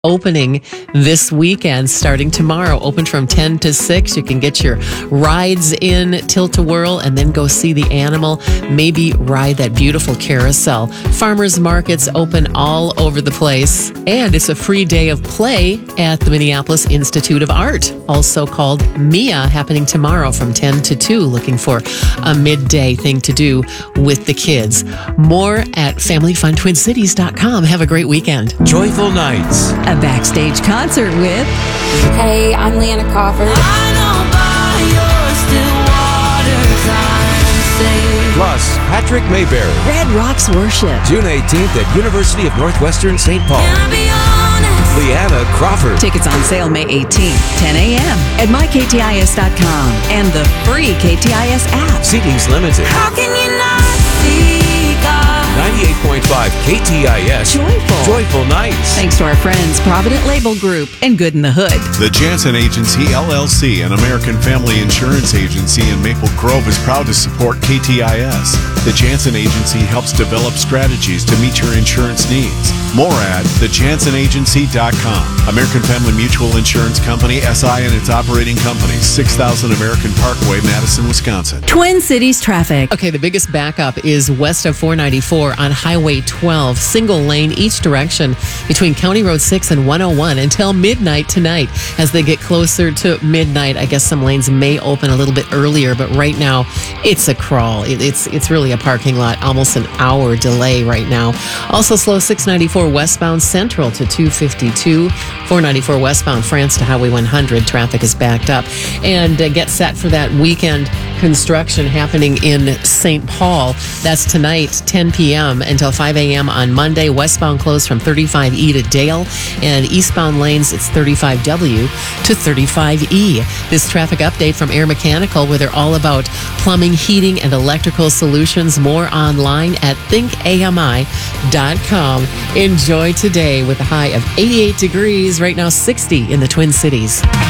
opening this weekend, starting tomorrow, open from 10 to 6. You can get your rides in Tilt-A-Whirl and then go see the animal, maybe ride that beautiful carousel. Farmers markets open all over the place, and it's a free day of play at the Minneapolis Institute of Art, also called MIA, happening tomorrow from 10 to 2. Looking for a midday thing to do with the kids. More at FamilyFunTwinCities.com. Have a great weekend. Joyful Nights. A backstage concert with... Hey, I'm Leanna Crawford. Plus, Patrick Mayberry. Red Rocks Worship. June 18th at University of Northwestern St. Paul. Leanna Crawford. Tickets on sale May 18th, 10 a.m. at myktis.com and the free KTIS app. Seating's limited. How can you not see God? 98.5 KTIS. Joyful Nights. Thanks to our friends Provident Label Group and Good in the Hood. The Jansen Agency, LLC, an American family insurance agency in Maple Grove, is proud to support KTIS. The Jansen Agency helps develop strategies to meet your insurance needs. More at thejansenagency.com. American Family Mutual Insurance Company, SI, and its operating companies, 6000 American Parkway, Madison, Wisconsin. Twin Cities traffic. Okay, the biggest backup is west of 494 on Highway 12, single lane each direction between County Road 6 and 101 until midnight tonight. As they get closer to midnight, I guess some lanes may open a little bit earlier, but right now it's a crawl. It's really a parking lot, almost an hour delay right now. Also slow 694 westbound Central to 252, 494 westbound France to Highway 100. Traffic is backed up. And get set for that weekend construction happening in St. Paul. That's tonight, 10 p.m. until 5 a.m. on Monday. Westbound closed from 35E to Dale, and eastbound lanes, it's 35W to 35E. This traffic update from Air Mechanical, where they're all about plumbing, heating, and electrical solutions. More online at thinkami.com. Enjoy today with a high of 88 degrees, right now 60 in the Twin Cities.